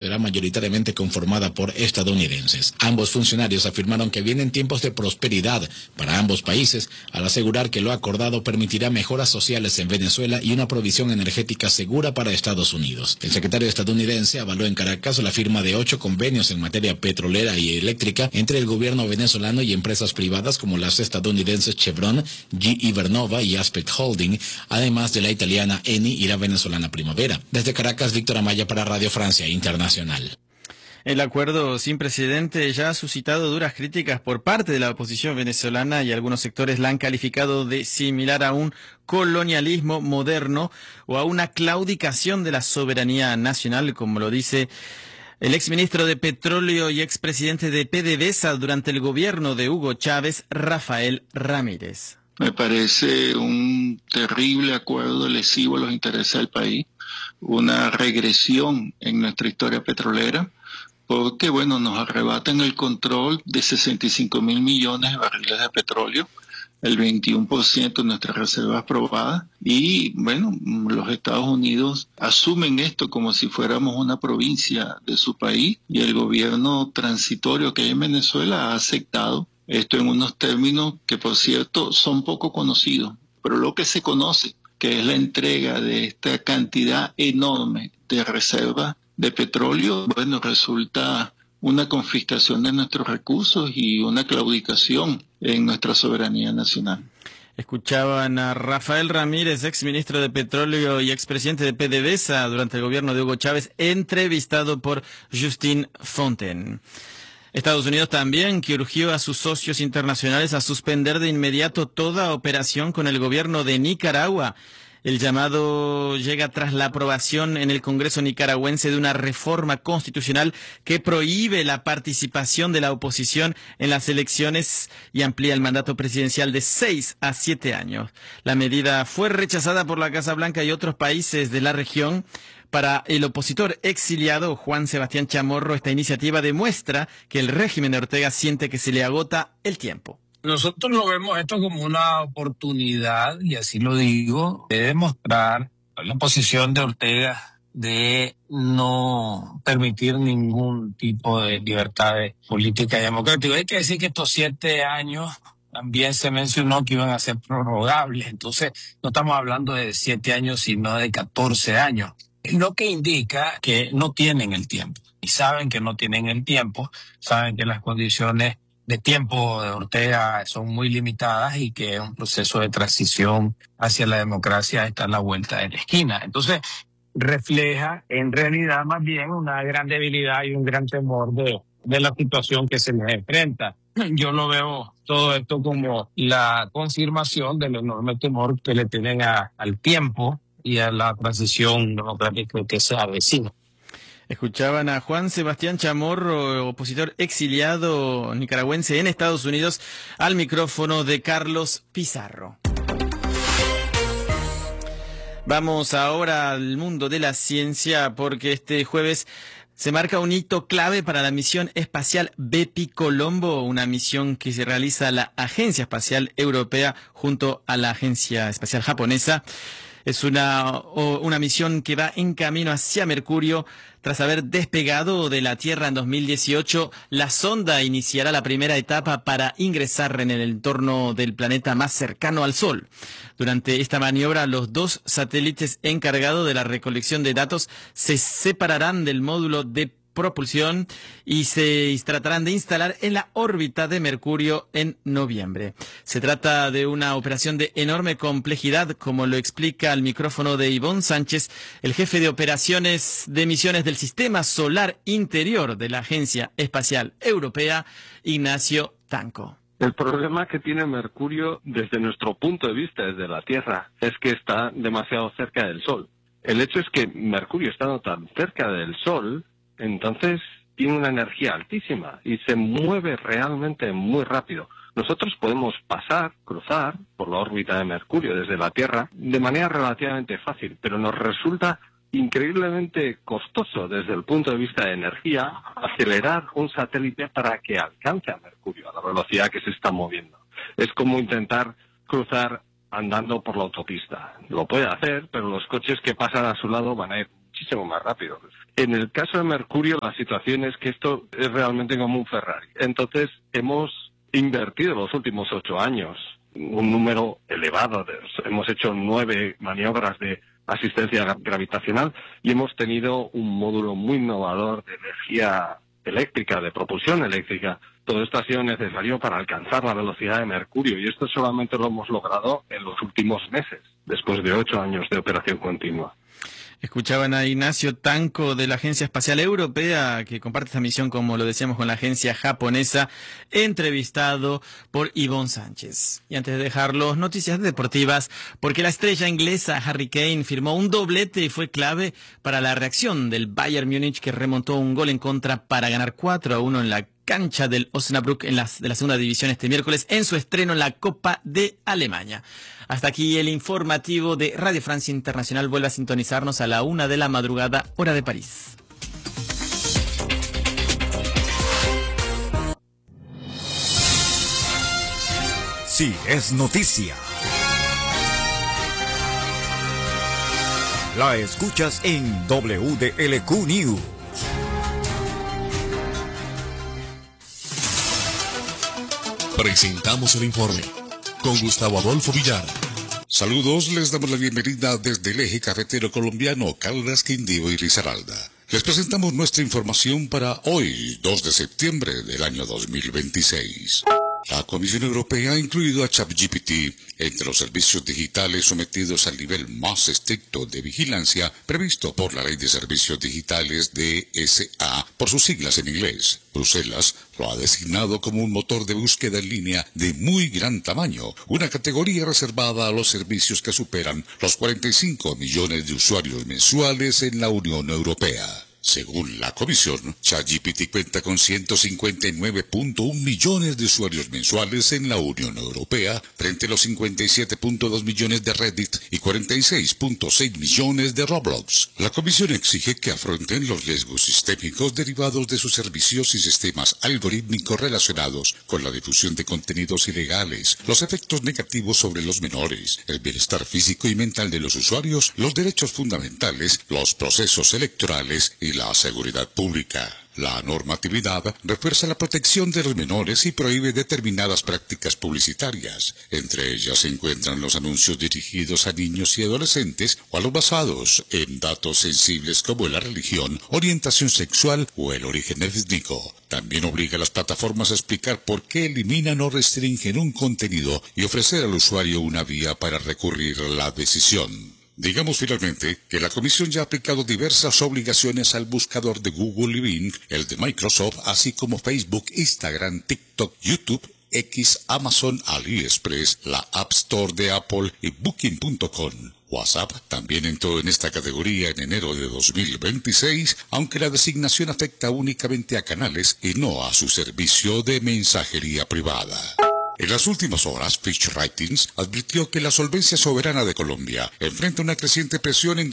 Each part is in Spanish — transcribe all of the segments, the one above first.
será mayoritariamente conformada por estadounidenses. Ambos funcionarios afirmaron que vienen tiempos de prosperidad para ambos países, al asegurar que lo acordado permitirá mejoras sociales en Venezuela y una provisión energética segura para Estados Unidos. El secretario estadounidense avaló en Caracas la firma de 8 convenios en materia petrolera y eléctrica entre el gobierno venezolano y empresas privadas como las estadounidenses Chevron, GE Vernova y Aspect Holding, además de la italiana Eni y la venezolana Primavera. Desde Caracas, Víctor Amaya para Radio Francia Internacional. El acuerdo sin precedente ya ha suscitado duras críticas por parte de la oposición venezolana y algunos sectores la han calificado de similar a un colonialismo moderno o a una claudicación de la soberanía nacional, como lo dice el exministro de Petróleo y expresidente de PDVSA durante el gobierno de Hugo Chávez, Rafael Ramírez. Me parece un terrible acuerdo lesivo a los intereses del país, una regresión en nuestra historia petrolera, porque nos arrebatan el control de 65.000 millones de barriles de petróleo, el 21% de nuestras reservas probadas, y los Estados Unidos asumen esto como si fuéramos una provincia de su país, y el gobierno transitorio que hay en Venezuela ha aceptado esto en unos términos que, por cierto, son poco conocidos, pero lo que se conoce, que es la entrega de esta cantidad enorme de reservas de petróleo, resulta una confiscación de nuestros recursos y una claudicación en nuestra soberanía nacional. Escuchaban a Rafael Ramírez, exministro de Petróleo y expresidente de PDVSA durante el gobierno de Hugo Chávez, entrevistado por Justine Fontaine. Estados Unidos también que urgió a sus socios internacionales a suspender de inmediato toda operación con el gobierno de Nicaragua. El llamado llega tras la aprobación en el Congreso nicaragüense de una reforma constitucional que prohíbe la participación de la oposición en las elecciones y amplía el mandato presidencial de 6 a 7 años. La medida fue rechazada por la Casa Blanca y otros países de la región. Para el opositor exiliado Juan Sebastián Chamorro, esta iniciativa demuestra que el régimen de Ortega siente que se le agota el tiempo. Nosotros lo vemos esto como una oportunidad, y así lo digo, de demostrar la posición de Ortega de no permitir ningún tipo de libertad política y democrática. Hay que decir que estos 7 años también se mencionó que iban a ser prorrogables, entonces no estamos hablando de 7 años, sino de 14 años. Lo que indica que no tienen el tiempo. Y saben que no tienen el tiempo, saben que las condiciones de tiempo de Ortega son muy limitadas y que un proceso de transición hacia la democracia está a la vuelta de la esquina. Entonces, refleja en realidad más bien una gran debilidad y un gran temor de la situación que se les enfrenta. Yo lo veo todo esto como la confirmación del enorme temor que le tienen al tiempo y a la transición democrática que se avecina. Escuchaban a Juan Sebastián Chamorro, opositor exiliado nicaragüense en Estados Unidos, al micrófono de Carlos Pizarro. Vamos ahora al mundo de la ciencia, porque este jueves se marca un hito clave para la misión espacial Bepi Colombo, una misión que se realiza la Agencia Espacial Europea junto a la Agencia Espacial Japonesa. Es una misión que va en camino hacia Mercurio. Tras haber despegado de la Tierra en 2018, la sonda iniciará la primera etapa para ingresar en el entorno del planeta más cercano al Sol. Durante esta maniobra, los 2 satélites encargados de la recolección de datos se separarán del módulo de propulsión y se tratarán de instalar en la órbita de Mercurio en noviembre. Se trata de una operación de enorme complejidad, como lo explica al micrófono de Ivonne Sánchez, el jefe de operaciones de misiones del Sistema Solar Interior de la Agencia Espacial Europea, Ignacio Tanco. El problema que tiene Mercurio desde nuestro punto de vista, desde la Tierra, es que está demasiado cerca del Sol. El hecho es que Mercurio, estando tan cerca del Sol, entonces tiene una energía altísima y se mueve realmente muy rápido. Nosotros podemos cruzar por la órbita de Mercurio desde la Tierra de manera relativamente fácil, pero nos resulta increíblemente costoso desde el punto de vista de energía acelerar un satélite para que alcance a Mercurio a la velocidad que se está moviendo. Es como intentar cruzar andando por la autopista. Lo puede hacer, pero los coches que pasan a su lado van a ir muchísimo más rápido. En el caso de Mercurio, la situación es que esto es realmente como un Ferrari. Entonces, hemos invertido los últimos 8 años un número elevado. Hemos hecho 9 maniobras de asistencia gravitacional y hemos tenido un módulo muy innovador de energía eléctrica, de propulsión eléctrica. Todo esto ha sido necesario para alcanzar la velocidad de Mercurio y esto solamente lo hemos logrado en los últimos meses, después de 8 años de operación continua. Escuchaban a Ignacio Tanco de la Agencia Espacial Europea, que comparte esta misión, como lo decíamos, con la agencia japonesa, entrevistado por Ivonne Sánchez. Y antes de dejarlos, noticias deportivas, porque la estrella inglesa Harry Kane firmó un doblete y fue clave para la reacción del Bayern Múnich, que remontó un gol en contra para ganar 4-1 en la cancha del Osnabrück de la segunda división este miércoles en su estreno en la Copa de Alemania. Hasta aquí el informativo de Radio Francia Internacional. Vuelve a sintonizarnos a la 1 de la madrugada, hora de París. Sí, es noticia. La escuchas en WDLQ News. Presentamos el informe con Gustavo Adolfo Villar. Saludos, les damos la bienvenida desde el eje cafetero colombiano, Caldas, Quindío y Risaralda. Les presentamos nuestra información para hoy, 2 de septiembre del año 2026. La Comisión Europea ha incluido a ChatGPT entre los servicios digitales sometidos al nivel más estricto de vigilancia previsto por la Ley de Servicios Digitales DSA, por sus siglas en inglés. Bruselas lo ha designado como un motor de búsqueda en línea de muy gran tamaño, una categoría reservada a los servicios que superan los 45 millones de usuarios mensuales en la Unión Europea. Según la Comisión, ChatGPT cuenta con 159.1 millones de usuarios mensuales en la Unión Europea, frente a los 57.2 millones de Reddit y 46.6 millones de Roblox. La Comisión exige que afronten los riesgos sistémicos derivados de sus servicios y sistemas algorítmicos relacionados con la difusión de contenidos ilegales, los efectos negativos sobre los menores, el bienestar físico y mental de los usuarios, los derechos fundamentales, los procesos electorales y la seguridad pública. La normatividad refuerza la protección de los menores y prohíbe determinadas prácticas publicitarias. Entre ellas se encuentran los anuncios dirigidos a niños y adolescentes o a los basados en datos sensibles como la religión, orientación sexual o el origen étnico. También obliga a las plataformas a explicar por qué eliminan o restringen un contenido y ofrecer al usuario una vía para recurrir a la decisión. Digamos finalmente que la Comisión ya ha aplicado diversas obligaciones al buscador de Google y Bing, el de Microsoft, así como Facebook, Instagram, TikTok, YouTube, X, Amazon, AliExpress, la App Store de Apple y Booking.com. WhatsApp también entró en esta categoría en enero de 2026, aunque la designación afecta únicamente a canales y no a su servicio de mensajería privada. En las últimas horas, Fitch Ratings advirtió que la solvencia soberana de Colombia enfrenta una creciente presión en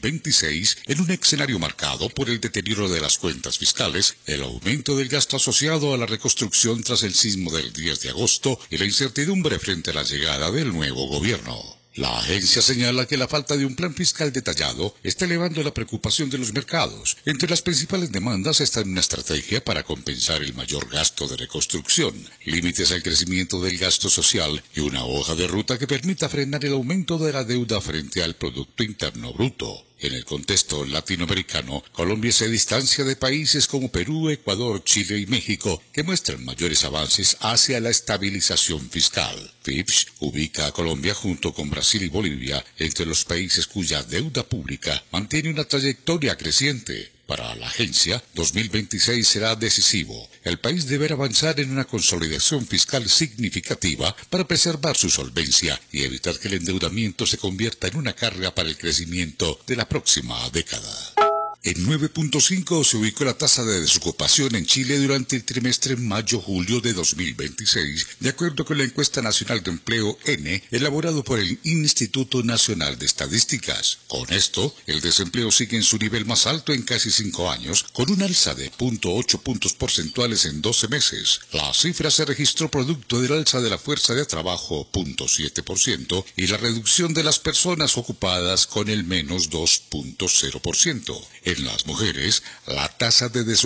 2026 en un escenario marcado por el deterioro de las cuentas fiscales, el aumento del gasto asociado a la reconstrucción tras el sismo del 10 de agosto y la incertidumbre frente a la llegada del nuevo gobierno. La agencia señala que la falta de un plan fiscal detallado está elevando la preocupación de los mercados. Entre las principales demandas están una estrategia para compensar el mayor gasto de reconstrucción, límites al crecimiento del gasto social y una hoja de ruta que permita frenar el aumento de la deuda frente al Producto Interno Bruto. En el contexto latinoamericano, Colombia se distancia de países como Perú, Ecuador, Chile y México, que muestran mayores avances hacia la estabilización fiscal. Fitch ubica a Colombia junto con Brasil y Bolivia entre los países cuya deuda pública mantiene una trayectoria creciente. Para la agencia, 2026 será decisivo. El país deberá avanzar en una consolidación fiscal significativa para preservar su solvencia y evitar que el endeudamiento se convierta en una carga para el crecimiento de la próxima década. En 9.5 se ubicó la tasa de desocupación en Chile durante el trimestre mayo-julio de 2026, de acuerdo con la encuesta nacional de empleo N, elaborado por el Instituto Nacional de Estadísticas. Con esto, el desempleo sigue en su nivel más alto en casi 5 años, con un alza de 0.8 puntos porcentuales en 12 meses. La cifra se registró producto del alza de la fuerza de trabajo, 0.7%, y la reducción de las personas ocupadas con el menos 2.0%. En las mujeres, la tasa de desocupación